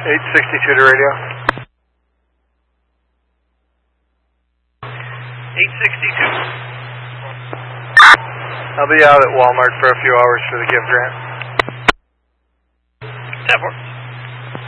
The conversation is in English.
862 to radio. 862. I'll be out at Walmart for a few hours for the gift grant. 10-4.